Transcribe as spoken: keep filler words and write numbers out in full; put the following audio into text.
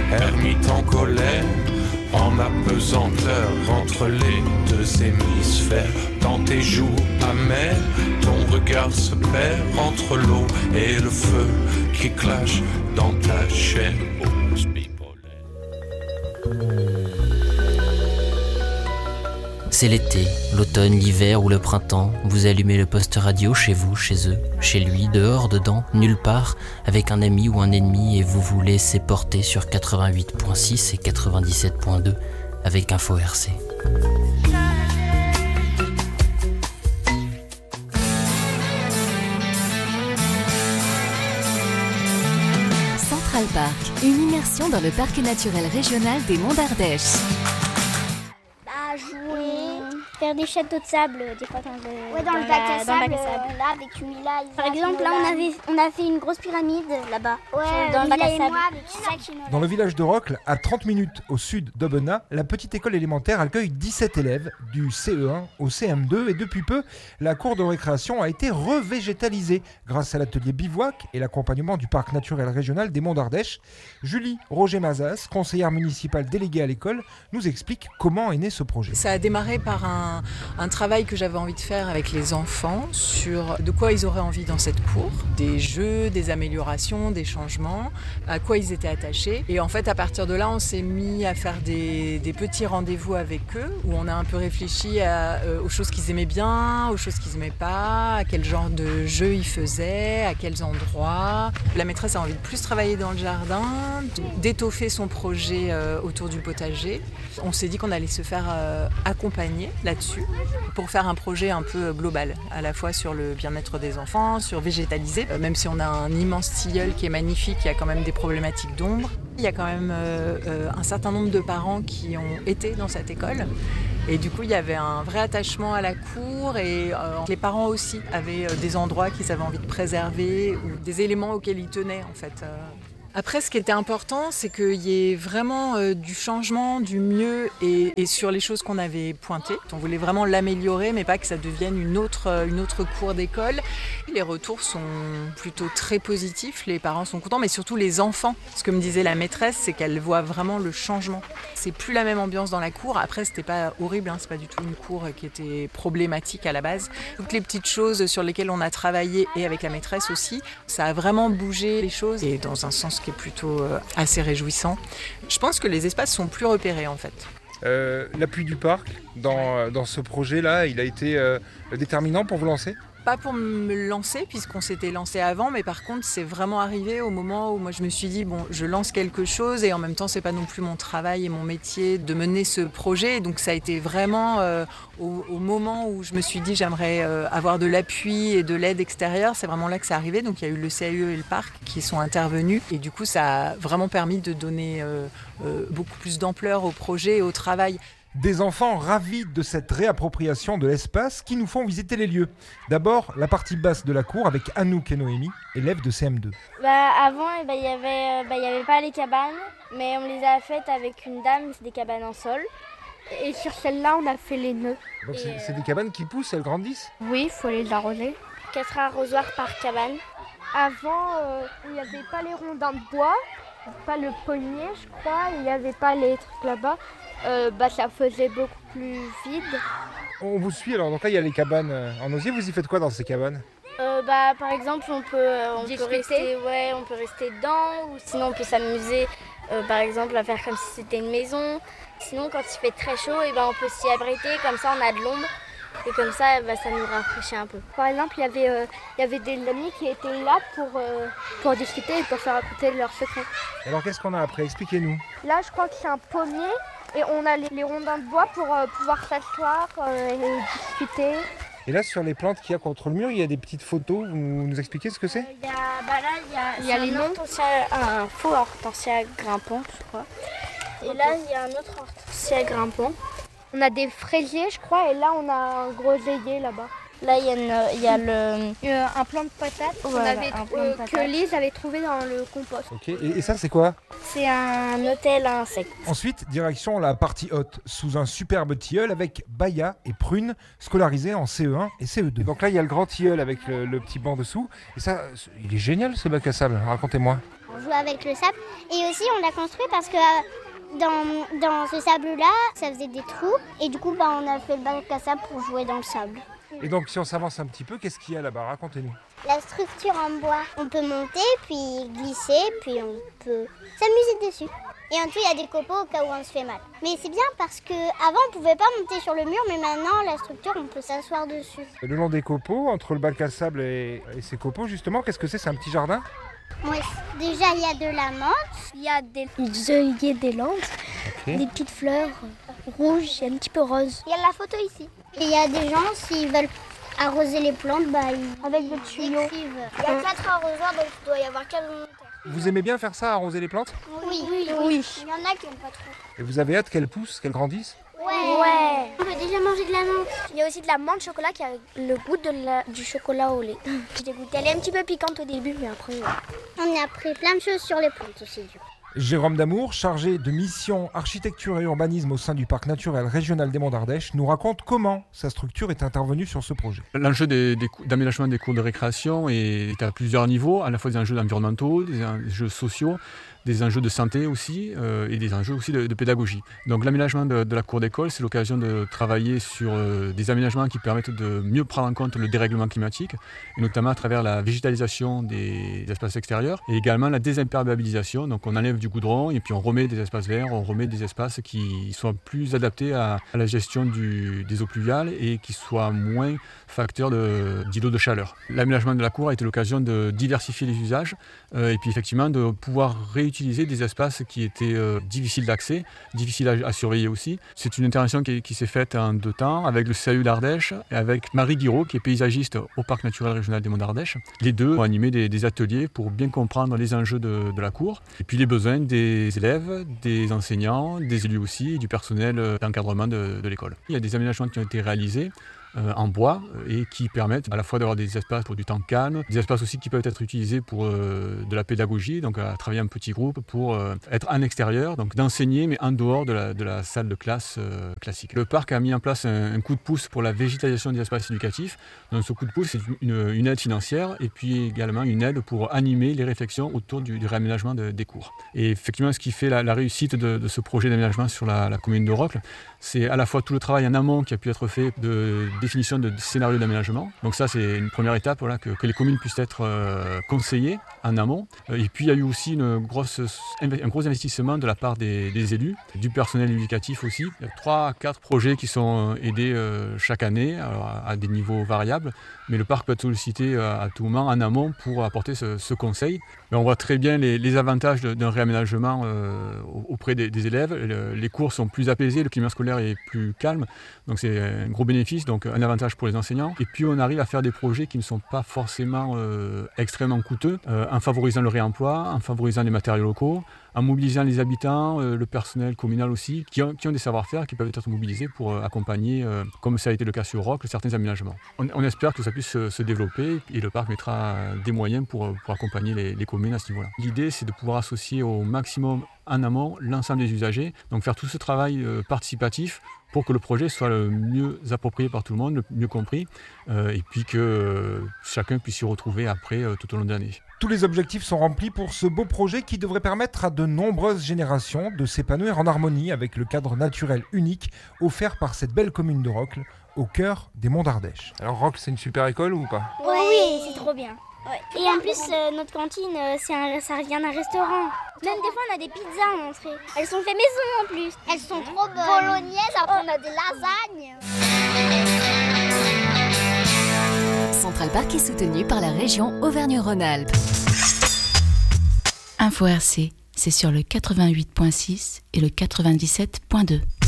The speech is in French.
ermite en colère, en apesanteur entre les deux hémisphères. Dans tes joues amères, ton regard se perd entre l'eau et le feu qui clash dans ta chair. C'est l'été, l'automne, l'hiver ou le printemps. Vous allumez le poste radio chez vous, chez eux, chez lui, dehors, dedans, nulle part, avec un ami ou un ennemi et vous vous laissez porter sur quatre-vingt-huit virgule six et quatre-vingt-dix-sept virgule deux avec Info R C. Central Park, une immersion dans le parc naturel régional des Monts d'Ardèche. À jouer, faire des châteaux de sable, des fois dans le, ouais, dans, dans, le, bac à sable, euh, là avec Mila. Par exemple, là on, avait, on a fait une grosse pyramide là-bas, ouais, dans le bac à sable. Moi, dans le village de Rocle, à trente minutes au sud d'Aubenas, la petite école élémentaire accueille dix-sept élèves du C E un au C M deux et depuis peu, la cour de récréation a été revégétalisée grâce à l'atelier bivouac et l'accompagnement du parc naturel régional des Monts d'Ardèche. Julie Roger-Mazas, conseillère municipale déléguée à l'école, nous explique comment est né ce projet. Ça a démarré par un, un travail que j'avais envie de faire avec les enfants sur de quoi ils auraient envie dans cette cour, des jeux, des améliorations, des changements, à quoi ils étaient attachés. Et en fait, à partir de là, on s'est mis à faire des, des petits rendez-vous avec eux où on a un peu réfléchi à, euh, aux choses qu'ils aimaient bien, aux choses qu'ils n'aimaient pas, à quel genre de jeux ils faisaient, à quels endroits. La maîtresse a envie de plus travailler dans le jardin, d'étoffer son projet euh, autour du potager. On s'est dit qu'on allait se faire euh, accompagner là-dessus pour faire un projet un peu global, à la fois sur le bien-être des enfants, sur végétaliser. Euh, même si on a un immense tilleul qui est magnifique, il y a quand même des problématiques d'ombre. Il y a quand même euh, euh, un certain nombre de parents qui ont été dans cette école. Et du coup, il y avait un vrai attachement à la cour et euh, les parents aussi avaient euh, des endroits qu'ils avaient envie de préserver ou des éléments auxquels ils tenaient en fait. Euh. Après, ce qui était important, c'est qu'il y ait vraiment euh, du changement, du mieux et, et sur les choses qu'on avait pointées. On voulait vraiment l'améliorer, mais pas que ça devienne une autre, une autre cour d'école. Les retours sont plutôt très positifs, les parents sont contents, mais surtout les enfants. Ce que me disait la maîtresse, c'est qu'elle voit vraiment le changement. C'est plus la même ambiance dans la cour. Après, c'était pas horrible, hein, c'est pas du tout une cour qui était problématique à la base. Toutes les petites choses sur lesquelles on a travaillé et avec la maîtresse aussi, ça a vraiment bougé les choses et dans un sens qui est plutôt euh, assez réjouissant. Je pense que les espaces sont plus repérés en fait. Euh, l'appui du parc dans, dans ce projet-là, il a été euh, déterminant pour vous lancer ? Pas pour me lancer, puisqu'on s'était lancé avant, mais par contre, c'est vraiment arrivé au moment où moi je me suis dit, bon, je lance quelque chose et en même temps, c'est pas non plus mon travail et mon métier de mener ce projet. Donc ça a été vraiment euh, au, au moment où je me suis dit, j'aimerais euh, avoir de l'appui et de l'aide extérieure. C'est vraiment là que c'est arrivé. Donc il y a eu le C A U E et le parc qui sont intervenus. Et du coup, ça a vraiment permis de donner euh, euh, beaucoup plus d'ampleur au projet et au travail. Des enfants ravis de cette réappropriation de l'espace qui nous font visiter les lieux. D'abord, la partie basse de la cour avec Anouk et Noémie, élèves de C M deux. Bah, avant, il bah, n'y avait, bah, y avait pas les cabanes, mais on les a faites avec une dame, c'est des cabanes en sol. Et sur celle-là, on a fait les nœuds. Donc c'est, euh... c'est des cabanes qui poussent, elles grandissent ? Oui, il faut les arroser. Quatre arrosoirs par cabane. Avant, euh, il n'y avait pas les rondins de bois, pas le pommier, je crois, il n'y avait pas les trucs là-bas. Euh, bah, ça faisait beaucoup plus vide. On vous suit alors, donc là il y a les cabanes en osier, vous y faites quoi dans ces cabanes ? euh, bah, Par exemple, on peut, on peut, rester, ouais, on peut rester dedans, ou sinon on peut s'amuser euh, par exemple à faire comme si c'était une maison. Sinon quand il fait très chaud, et ben, on peut s'y abriter, comme ça on a de l'ombre. Et comme ça, bah, ça nous rafraîchit un peu. Par exemple, il y avait, euh, il y avait des amis qui étaient là pour, euh, pour discuter et pour faire raconter leurs secrets. Alors qu'est-ce qu'on a après ? Expliquez-nous. Là, je crois que c'est un pommier et on a les, les rondins de bois pour euh, pouvoir s'asseoir euh, et discuter. Et là, sur les plantes qu'il y a contre le mur, il y a des petites photos. Vous nous expliquez ce que c'est ? Il y a, bah là, il y a, il y a les un, hortensia, un faux hortensia grimpant, je crois. Et là, il y a un autre hortensia grimpant. On a des fraisiers, je crois, et là, on a un groseillier là-bas. Là, il y a, une, il y a le... Euh, un plant de patate, voilà, avait, euh, que Lise avait trouvé dans le compost. Ok, et, et ça, c'est quoi ? C'est un hôtel à insectes. Ensuite, direction la partie haute, sous un superbe tilleul avec Baya et Prune, scolarisés en C E un et C E deux. Et donc là, il y a le grand tilleul avec le, le petit banc dessous. Et ça, il est génial, ce bac à sable, racontez-moi. jouer avec le sable. Et aussi, on l'a construit parce que euh, dans, dans ce sable-là, ça faisait des trous. Et du coup, bah, on a fait le bac à sable pour jouer dans le sable. Et donc, si on s'avance un petit peu, qu'est-ce qu'il y a là-bas? Racontez-nous. La structure en bois, on peut monter, puis glisser, puis on peut s'amuser dessus. Et en tout, il y a des copeaux au cas où on se fait mal. Mais c'est bien parce qu'avant, on ne pouvait pas monter sur le mur, mais maintenant, la structure, on peut s'asseoir dessus. Le long des copeaux, entre le bac à sable et, et ces copeaux, justement, qu'est-ce que c'est? C'est un petit jardin? Oui, déjà, il y a de la menthe, il y a des œillets, des landes, okay. Des petites fleurs rouges et un petit peu roses. Il y a la photo ici. Et il y a des gens, s'ils veulent arroser les plantes, bah, ils... avec des tuyaux. Il y a quatre arrosoirs, donc il doit y avoir quatre volontaires. Vous aimez bien faire ça, arroser les plantes? Oui, oui, oui, oui. Il y en a qui n'aiment pas trop. Et vous avez hâte qu'elles poussent, qu'elles grandissent? Ouais. ouais. On peut déjà manger de la menthe. Il y a aussi de la menthe chocolat qui a le goût de la, du chocolat au lait. Je l'ai goûté. Elle est un petit peu piquante au début, mais après... Ouais. On a appris plein de choses sur les plantes aussi, du coup. Jérôme Damour, chargé de mission architecture et urbanisme au sein du parc naturel régional des Monts d'Ardèche, nous raconte comment sa structure est intervenue sur ce projet. L'enjeu des, des, d'aménagement des cours de récréation est à plusieurs niveaux, à la fois des enjeux environnementaux, des enjeux sociaux, des enjeux de santé aussi euh, et des enjeux aussi de, de pédagogie. Donc l'aménagement de, de la cour d'école, c'est l'occasion de travailler sur euh, des aménagements qui permettent de mieux prendre en compte le dérèglement climatique, et notamment à travers la végétalisation des espaces extérieurs et également la désimperméabilisation. Donc on enlève du goudron et puis on remet des espaces verts, on remet des espaces qui soient plus adaptés à, à la gestion du, des eaux pluviales et qui soient moins facteurs de, d'îlots de chaleur. L'aménagement de la cour a été l'occasion de diversifier les usages euh, et puis effectivement de pouvoir réutiliser utiliser des espaces qui étaient euh, difficiles d'accès, difficiles à, à surveiller aussi. C'est une intervention qui, qui s'est faite en deux temps avec le C A U d'Ardèche et avec Marie Guiraud qui est paysagiste au parc naturel régional des Monts d'Ardèche. Les deux ont animé des, des ateliers pour bien comprendre les enjeux de, de la cour et puis les besoins des élèves, des enseignants, des élus aussi et du personnel d'encadrement de, de l'école. Il y a des aménagements qui ont été réalisés Euh, en bois et qui permettent à la fois d'avoir des espaces pour du temps calme, des espaces aussi qui peuvent être utilisés pour euh, de la pédagogie, donc à travailler en petits groupes pour euh, être en extérieur, donc d'enseigner mais en dehors de la, de la salle de classe euh, classique. Le parc a mis en place un, un coup de pouce pour la végétalisation des espaces éducatifs. Donc ce coup de pouce, c'est une, une aide financière et puis également une aide pour animer les réflexions autour du, du réaménagement de, des cours. Et effectivement, ce qui fait la, la réussite de, de ce projet d'aménagement sur la, la commune de Rocles, c'est à la fois tout le travail en amont qui a pu être fait de définition de scénario d'aménagement. Donc ça, c'est une première étape, voilà, que, que les communes puissent être euh, conseillées en amont. Et puis, il y a eu aussi une grosse, un gros investissement de la part des, des élus, du personnel éducatif aussi. Il y a trois à quatre projets qui sont aidés euh, chaque année, alors à, à des niveaux variables. Mais le parc peut être sollicité à, à tout moment en amont pour apporter ce, ce conseil. Mais on voit très bien les, les avantages de, d'un réaménagement euh, auprès des, des élèves. Le, les cours sont plus apaisés, le climat scolaire est plus calme. Donc c'est un gros bénéfice, donc un avantage pour les enseignants. Et puis on arrive à faire des projets qui ne sont pas forcément euh, extrêmement coûteux, euh, en favorisant le réemploi, en favorisant les matériaux locaux, en mobilisant les habitants, euh, le personnel communal aussi, qui ont, qui ont des savoir-faire qui peuvent être mobilisés pour euh, accompagner, euh, comme ça a été le cas sur Rocles, certains aménagements. On, on espère que ça puisse se, se développer et le parc mettra des moyens pour, pour accompagner les, les communes à ce niveau-là. L'idée, c'est de pouvoir associer au maximum en amont l'ensemble des usagers, donc faire tout ce travail euh, participatif pour que le projet soit le mieux approprié par tout le monde, le mieux compris, euh, et puis que euh, chacun puisse s'y retrouver après euh, tout au long de l'année. Tous les objectifs sont remplis pour ce beau projet qui devrait permettre à de nombreuses générations de s'épanouir en harmonie avec le cadre naturel unique offert par cette belle commune de Rocles, au cœur des Monts d'Ardèche. Alors Rocles, c'est une super école ou pas? Oui, oui, c'est trop bien. Ouais. Et en plus, euh, notre cantine, euh, c'est un, ça revient d'un restaurant. Même des fois, on a des pizzas à montrer. Elles sont faites maison en plus. Elles sont trop bonnes. Bolognaises, après on a des lasagnes. Central Park est soutenu par la région Auvergne-Rhône-Alpes. Info R C, c'est sur le quatre-vingt-huit virgule six et le quatre-vingt-dix-sept virgule deux.